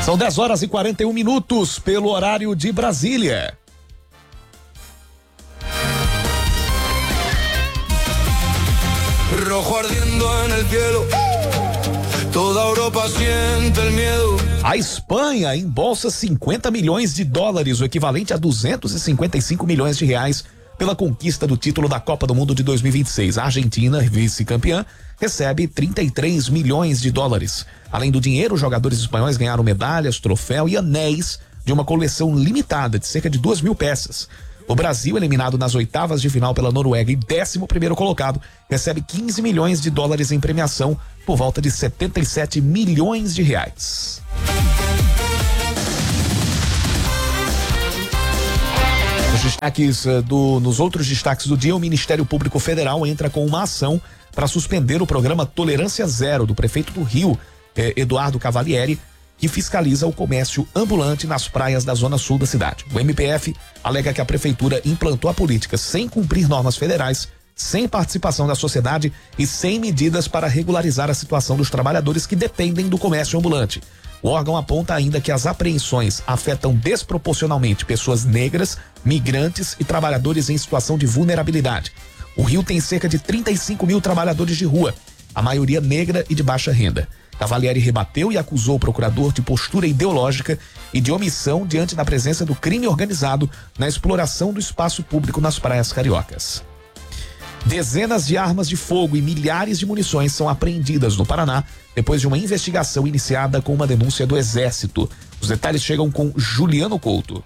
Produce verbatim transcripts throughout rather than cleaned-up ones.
São dez horas e quarenta e um minutos pelo horário de Brasília. Rojo ardiendo en el cielo. Toda Europa siente el miedo. A Espanha embolsa cinquenta milhões de dólares, o equivalente a duzentos e cinquenta e cinco milhões de reais, pela conquista do título da Copa do Mundo de dois mil e vinte e seis. A Argentina, vice-campeã, recebe trinta e três milhões de dólares. Além do dinheiro, os jogadores espanhóis ganharam medalhas, troféu e anéis de uma coleção limitada de cerca de duas mil peças. O Brasil, eliminado nas oitavas de final pela Noruega e décimo primeiro colocado, recebe quinze milhões de dólares em premiação, por volta de setenta e sete milhões de reais. Nos destaques do, nos outros destaques do dia, o Ministério Público Federal entra com uma ação para suspender o programa Tolerância Zero do prefeito do Rio, eh, Eduardo Cavalieri, que fiscaliza o comércio ambulante nas praias da zona sul da cidade. O M P F alega que a prefeitura implantou a política sem cumprir normas federais, sem participação da sociedade e sem medidas para regularizar a situação dos trabalhadores que dependem do comércio ambulante. O órgão aponta ainda que as apreensões afetam desproporcionalmente pessoas negras, migrantes e trabalhadores em situação de vulnerabilidade. O Rio tem cerca de trinta e cinco mil trabalhadores de rua, a maioria negra e de baixa renda. Cavalieri rebateu e acusou o procurador de postura ideológica e de omissão diante da presença do crime organizado na exploração do espaço público nas praias cariocas. Dezenas de armas de fogo e milhares de munições são apreendidas no Paraná depois de uma investigação iniciada com uma denúncia do Exército. Os detalhes chegam com Juliano Couto.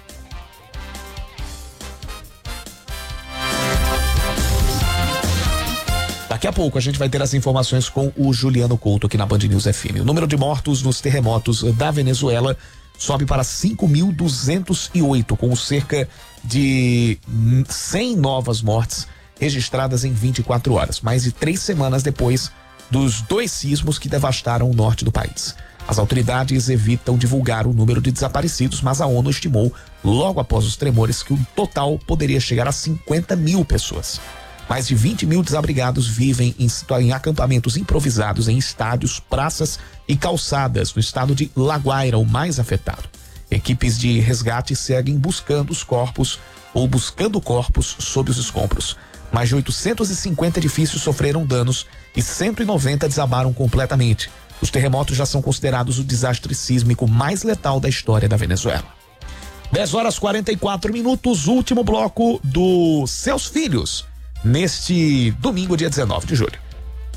Daqui a pouco a gente vai ter as informações com o Juliano Couto aqui na Band News F M. O número de mortos nos terremotos da Venezuela sobe para cinco mil duzentos e oito, com cerca de cem novas mortes registradas em vinte e quatro horas, mais de três semanas depois dos dois sismos que devastaram o norte do país. As autoridades evitam divulgar o número de desaparecidos, mas a ONU estimou, logo após os tremores, que o total poderia chegar a cinquenta mil pessoas. Mais de vinte mil desabrigados vivem em, em acampamentos improvisados em estádios, praças e calçadas no estado de La Guaira, o mais afetado. Equipes de resgate seguem buscando os corpos ou buscando corpos sob os escombros. Mais de oitocentos e cinquenta edifícios sofreram danos e cento e noventa desabaram completamente. Os terremotos já são considerados o desastre sísmico mais letal da história da Venezuela. dez horas e quarenta e quatro minutos, último bloco do Seus Filhos, neste domingo, dia dezenove de julho.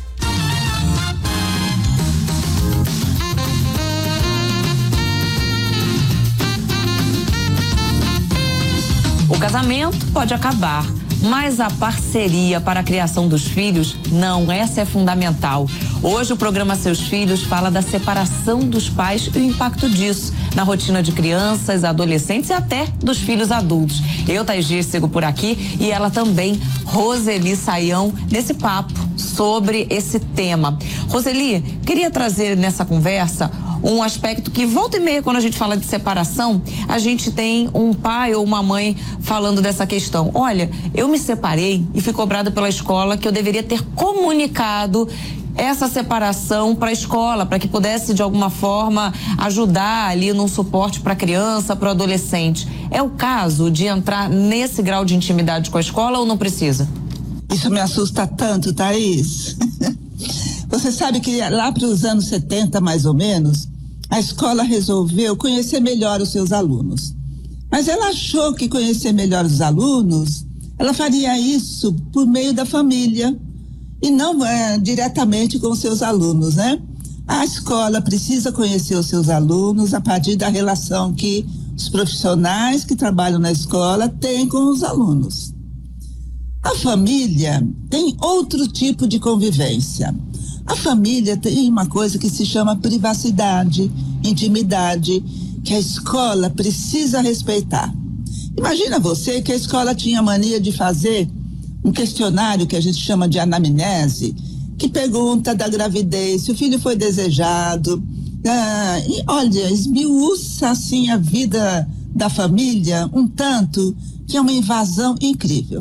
O casamento pode acabar, mas a parceria para a criação dos filhos não, essa é fundamental. Hoje o programa Seus Filhos fala da separação dos pais e o impacto disso na rotina de crianças, adolescentes e até dos filhos adultos. Eu, Thaís Dias, sigo por aqui e ela também, Roseli Saião, nesse papo sobre esse tema. Roseli, queria trazer nessa conversa um aspecto que volta e meia, quando a gente fala de separação, a gente tem um pai ou uma mãe falando dessa questão. Olha, eu me separei e fui cobrada pela escola que eu deveria ter comunicado essa separação para a escola, para que pudesse de alguma forma ajudar ali num suporte para a criança, para o adolescente. É o caso de entrar nesse grau de intimidade com a escola ou não precisa? Isso me assusta tanto, Thaís. Você sabe que lá para os anos setenta, mais ou menos, a escola resolveu conhecer melhor os seus alunos. Mas ela achou que conhecer melhor os alunos, ela faria isso por meio da família e não é, diretamente com os seus alunos, né? A escola precisa conhecer os seus alunos a partir da relação que os profissionais que trabalham na escola têm com os alunos. A família tem outro tipo de convivência. A família tem uma coisa que se chama privacidade, intimidade, que a escola precisa respeitar. Imagina você que a escola tinha mania de fazer um questionário que a gente chama de anamnese, que pergunta da gravidez, se o filho foi desejado. Ah, e olha, esmiuça assim a vida da família um tanto, que é uma invasão incrível.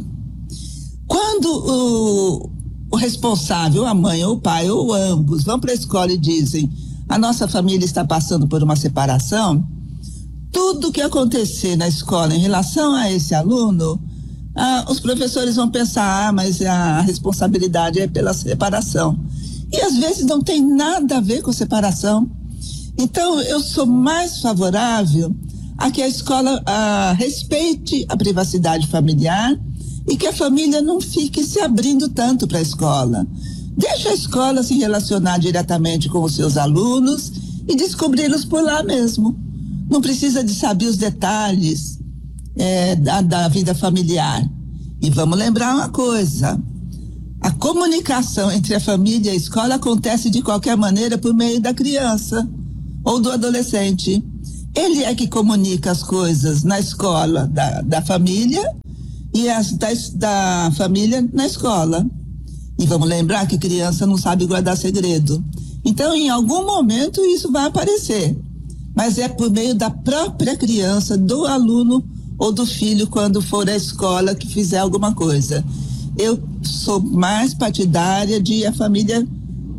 Quando o, o responsável, a mãe ou o pai, ou ambos, vão para a escola e dizem: a nossa família está passando por uma separação, tudo que acontecer na escola em relação a esse aluno, ah, os professores vão pensar, ah, mas a responsabilidade é pela separação. E às vezes não tem nada a ver com separação. Então, eu sou mais favorável a que a escola ah, respeite a privacidade familiar e que a família não fique se abrindo tanto para a escola. Deixa a escola se relacionar diretamente com os seus alunos e descobri-los por lá mesmo. Não precisa de saber os detalhes é, da, da vida familiar. E vamos lembrar uma coisa, a comunicação entre a família e a escola acontece de qualquer maneira por meio da criança ou do adolescente. Ele é que comunica as coisas na escola da, da família e as da, da família na escola. E vamos lembrar que criança não sabe guardar segredo. Então, em algum momento, isso vai aparecer. Mas é por meio da própria criança, do aluno ou do filho, quando for à escola, que fizer alguma coisa. Eu sou mais partidária de a família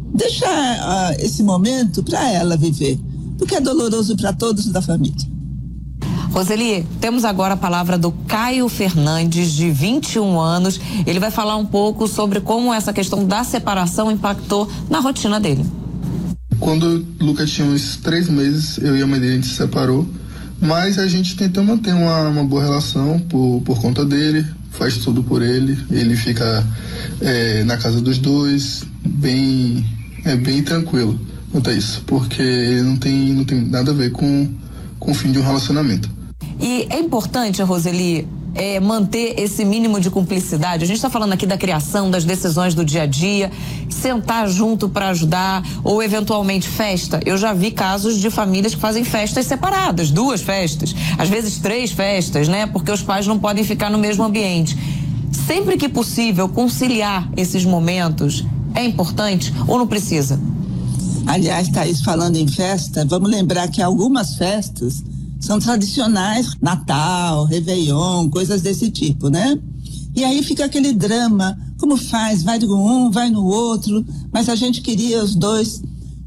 deixar uh, esse momento para ela viver. Porque é doloroso para todos da família. Roseli, temos agora a palavra do Caio Fernandes, de vinte e um anos. Ele vai falar um pouco sobre como essa questão da separação impactou na rotina dele. Quando o Lucas tinha uns três meses, eu e a mãe dele, a gente se separou, mas a gente tentou manter uma, uma boa relação por, por conta dele, faz tudo por ele, ele fica é, na casa dos dois, bem, é bem tranquilo quanto a isso, porque ele não tem, não tem nada a ver com, com o fim de um relacionamento. E é importante, Roseli, é, manter esse mínimo de cumplicidade. A gente está falando aqui da criação, das decisões do dia a dia, sentar junto para ajudar, ou eventualmente festa. Eu já vi casos de famílias que fazem festas separadas, duas festas, às vezes três festas, né? Porque os pais não podem ficar no mesmo ambiente. Sempre que possível, conciliar esses momentos é importante ou não precisa? Aliás, Thaís, falando em festa, vamos lembrar que algumas festas são tradicionais, Natal, Réveillon, coisas desse tipo, né? E aí fica aquele drama, como faz, vai no um, vai no outro, mas a gente queria os dois.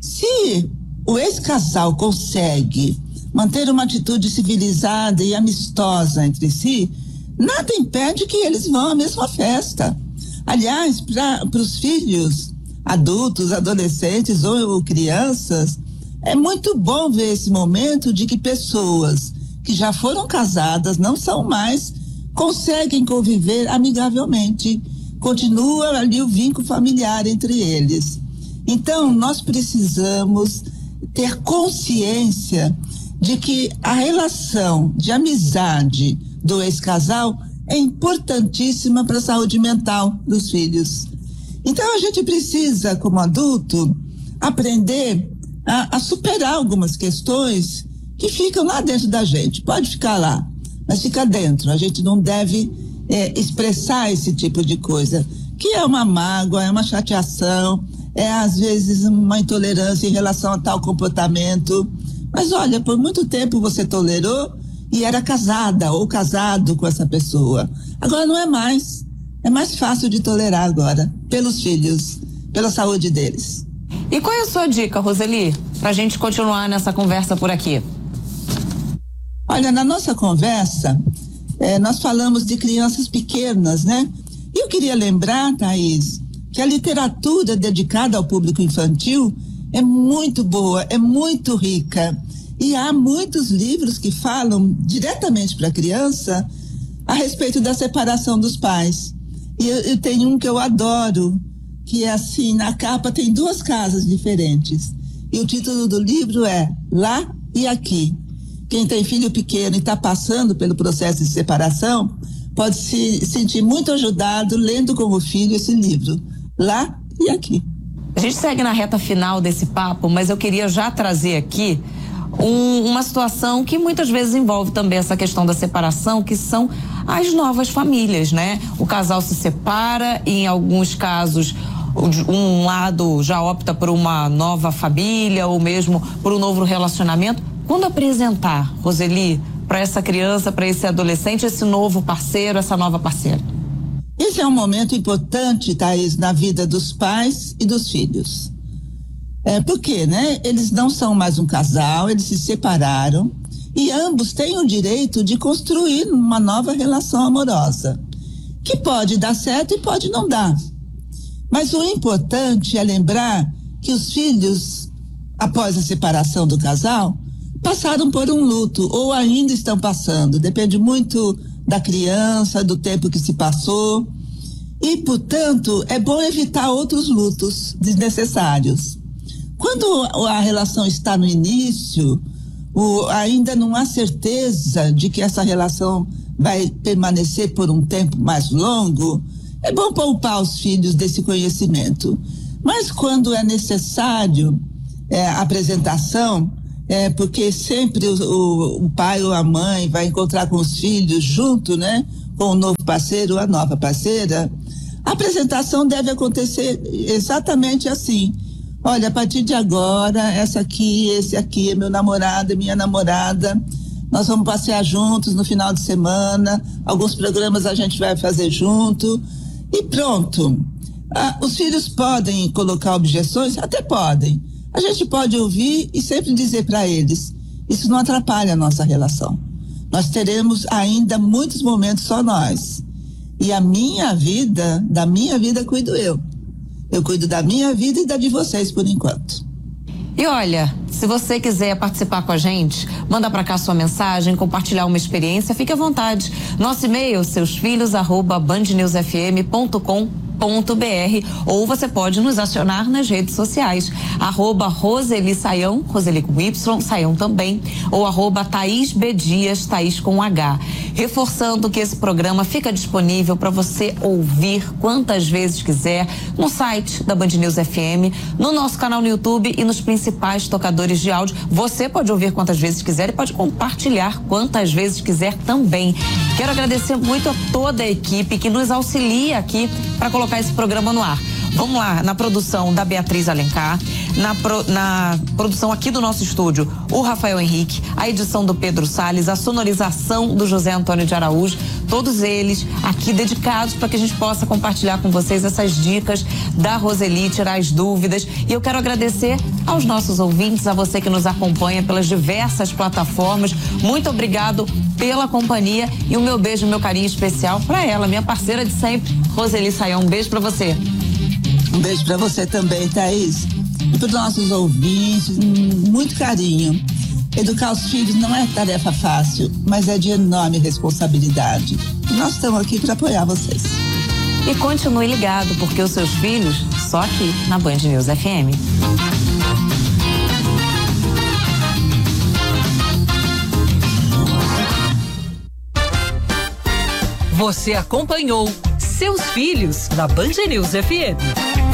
Se o ex-casal consegue manter uma atitude civilizada e amistosa entre si, nada impede que eles vão à mesma festa. Aliás, para os filhos adultos, adolescentes ou, ou crianças, é muito bom ver esse momento de que pessoas que já foram casadas, não são mais, conseguem conviver amigavelmente. Continua ali o vínculo familiar entre eles. Então, nós precisamos ter consciência de que a relação de amizade do ex-casal é importantíssima para a saúde mental dos filhos. Então, a gente precisa, como adulto, aprender A, a superar algumas questões que ficam lá dentro da gente. Pode ficar lá, mas fica dentro. A gente não deve é, expressar esse tipo de coisa, que é uma mágoa, é uma chateação, é às vezes uma intolerância em relação a tal comportamento. Mas olha, por muito tempo você tolerou e era casada ou casado com essa pessoa. Agora não é mais. É mais fácil de tolerar agora, pelos filhos, pela saúde deles. E qual é a sua dica, Roseli, pra gente continuar nessa conversa por aqui? Olha, na nossa conversa, eh, nós falamos de crianças pequenas, né? E eu queria lembrar, Thaís, que a literatura dedicada ao público infantil é muito boa, é muito rica. E há muitos livros que falam diretamente para a criança a respeito da separação dos pais. E eu, eu tenho um que eu adoro, que é assim, na capa tem duas casas diferentes. E o título do livro é Lá e Aqui. Quem tem filho pequeno e está passando pelo processo de separação pode se sentir muito ajudado lendo com o filho esse livro, Lá e Aqui. A gente segue na reta final desse papo, mas eu queria já trazer aqui um, uma situação que muitas vezes envolve também essa questão da separação, que são as novas famílias, né? O casal se separa e, em alguns casos, um lado já opta por uma nova família ou mesmo por um novo relacionamento. Quando apresentar, Roseli, para essa criança, para esse adolescente, esse novo parceiro, essa nova parceira? Esse é um momento importante, Thaís, na vida dos pais e dos filhos. É, por quê, né? Eles não são mais um casal, eles se separaram e ambos têm o direito de construir uma nova relação amorosa, que pode dar certo e pode não dar. Mas o importante é lembrar que os filhos, após a separação do casal, passaram por um luto ou ainda estão passando. Depende muito da criança, do tempo que se passou. E, portanto, é bom evitar outros lutos desnecessários. Quando a relação está no início, o, ainda não há certeza de que essa relação vai permanecer por um tempo mais longo, é bom poupar os filhos desse conhecimento. Mas quando é necessário é, a apresentação, é, porque sempre o, o, o pai ou a mãe vai encontrar com os filhos junto, né, com o novo parceiro ou a nova parceira, a apresentação deve acontecer exatamente assim. Olha, a partir de agora, essa aqui, esse aqui é meu namorado, é minha namorada. Nós vamos passear juntos no final de semana. Alguns programas a gente vai fazer junto. E pronto. Ah, os filhos podem colocar objeções? Até podem. A gente pode ouvir e sempre dizer para eles: isso não atrapalha a nossa relação. Nós teremos ainda muitos momentos só nós. E a minha vida, da minha vida cuido eu. Eu cuido da minha vida e da de vocês por enquanto. E olha, se você quiser participar com a gente, manda pra cá sua mensagem, compartilhar uma experiência, fique à vontade. Nosso e-mail, seusfilhos arroba bandnewsfm ponto com ponto br, ou você pode nos acionar nas redes sociais, arroba Roseli Saião, Roseli com Y, Saião também, ou arroba Thaís B. Dias, Thaís com H. Reforçando que esse programa fica disponível para você ouvir quantas vezes quiser no site da Band News F M, no nosso canal no YouTube e nos principais tocadores de áudio. Você pode ouvir quantas vezes quiser e pode compartilhar quantas vezes quiser também. Quero agradecer muito a toda a equipe que nos auxilia aqui para colocar esse programa no ar. Vamos lá, na produção da Beatriz Alencar, na, pro, na produção aqui do nosso estúdio, o Rafael Henrique, a edição do Pedro Salles, a sonorização do José Antônio de Araújo, todos eles aqui dedicados para que a gente possa compartilhar com vocês essas dicas da Roseli, tirar as dúvidas. E eu quero agradecer aos nossos ouvintes, a você que nos acompanha pelas diversas plataformas. Muito obrigado pela companhia e o meu beijo, meu carinho especial para ela, minha parceira de sempre, Roseli Saião. Um beijo para você. Um beijo para você também, Thaís. E para os nossos ouvintes, muito carinho. Educar os filhos não é tarefa fácil, mas é de enorme responsabilidade. E nós estamos aqui para apoiar vocês. E continue ligado, porque os seus filhos, só aqui na Band News F M. Você acompanhou Seus Filhos na Band News F M.